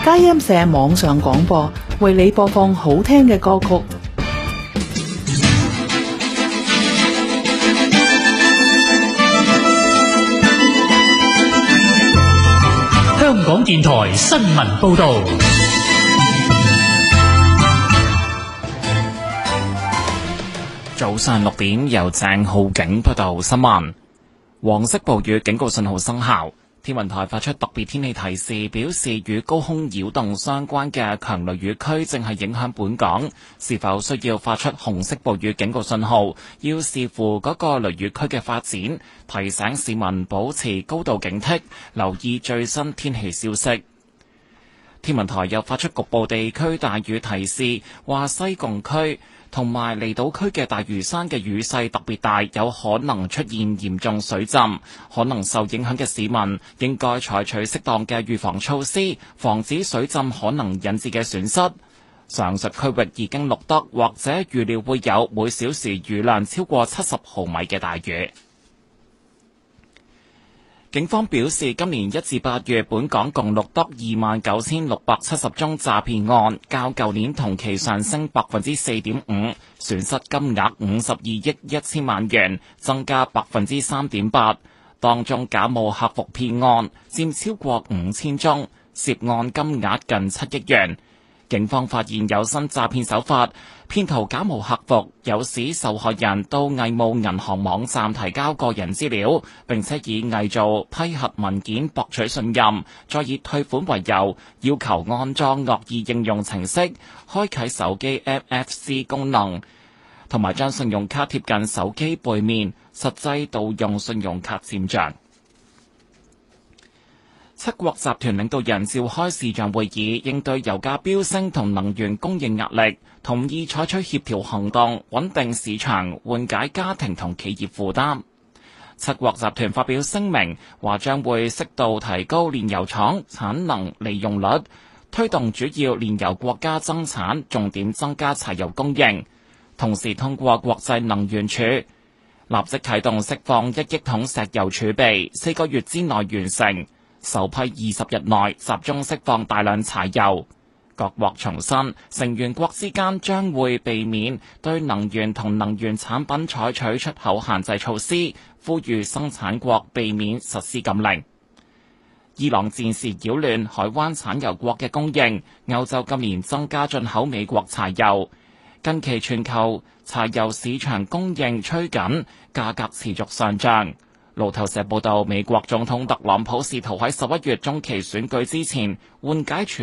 佳音社網上廣播，為你播放好聽嘅歌曲。 香港電台新聞報道。 早上6點，由鄭浩景報道新聞。黃色暴雨警告信號生效，天文台發出特別天氣提示，表示與高空擾動相關嘅強雷雨區正係影響本港，是否需要發出紅色暴雨警告信號，要視乎嗰個雷雨區嘅發展，提醒市民保持高度警惕，留意最新天氣消息。天文台又發出局部地區大雨提示，話西貢區同埋離島區嘅大嶼山嘅雨勢特別大，有可能出現嚴重水浸，可能受影響嘅市民應該採取適當嘅預防措施，防止水浸可能引致嘅損失。上述區域已經錄得或者預料會有每小時雨量超過70毫米嘅大雨。警方表示，今年1至8月，本港共錄得29,670宗詐騙案，較舊年同期上升4.5%，損失金額52億1千萬元，增加3.8%。當中假冒客服騙案佔超過5000宗，涉案金額近7億元。警方發現有新詐騙手法，騙徒假冒客服，誘使受害人到偽冒銀行網站提交個人資料，並且以偽造批核文件博取信任，再以退款為由，要求安裝惡意應用程式，開啟手機 NFC 功能，同埋將信用卡貼近手機背面，實際盜用信用卡佔賬。七國集團領導人召開視像會議，應對油價飆升同能源供應壓力，同意採取協調行動，穩定市場，緩解家庭同企業負擔。七國集團發表聲明，話將會適度提高煉油廠產能利用率，推動主要煉油國家增產，重點增加柴油供應，同時通過國際能源署立即啟動釋放1億桶石油儲備，4個月之內完成。首批20日內集中釋放大量柴油。各國重申，成員國之間將會避免對能源同能源產品採取出口限制措施，呼籲生產國避免實施禁令。伊朗戰事擾亂海灣產油國嘅供應，歐洲今年增加進口美國柴油。近期全球柴油市場供應趨緊，價格持續上漲。路透社報道，美國總統特朗普試圖喺11月中期選舉之前緩解